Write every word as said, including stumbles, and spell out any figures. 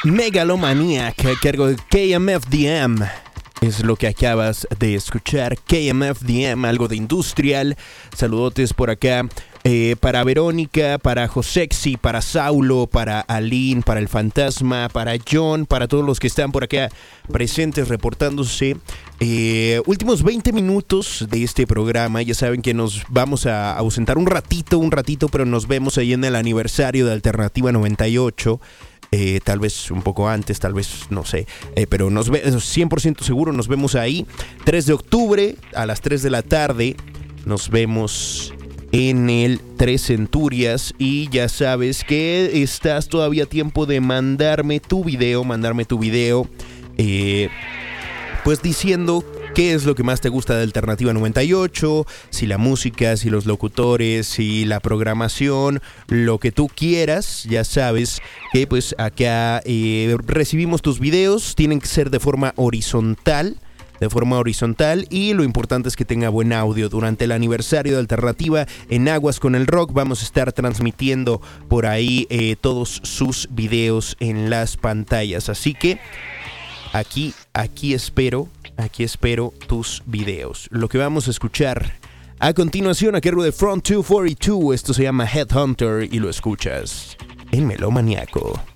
Megalomaniac a cargo de K M F D M. Es lo que acabas de escuchar, K M F D M, algo de industrial. Saludotes por acá eh, para Verónica, para Josexy, para Saulo, para Aline, para el Fantasma, para John, para todos los que están por acá presentes reportándose. Eh, últimos veinte minutos de este programa. Ya saben que nos vamos a ausentar un ratito, un ratito, pero nos vemos ahí en el aniversario de Alternativa noventa y ocho. Eh, tal vez un poco antes, tal vez, no sé, eh, pero nos ve, cien por ciento seguro nos vemos ahí, tres de octubre a las tres de la tarde, nos vemos en el Tres Centurias y ya sabes que estás todavía a tiempo de mandarme tu video, mandarme tu video, eh, pues diciendo qué es lo que más te gusta de Alternativa noventa y ocho, si la música, si los locutores, si la programación, lo que tú quieras. Ya sabes que pues acá eh, recibimos tus videos, tienen que ser de forma horizontal, de forma horizontal y lo importante es que tenga buen audio. Durante el aniversario de Alternativa en Aguas con el Rock vamos a estar transmitiendo por ahí eh, todos sus videos en las pantallas, así que aquí, aquí espero Aquí espero tus videos. Lo que vamos a escuchar a continuación a cargo de Front doscientos cuarenta y dos. Esto se llama Headhunter y lo escuchas en Melomaniaco.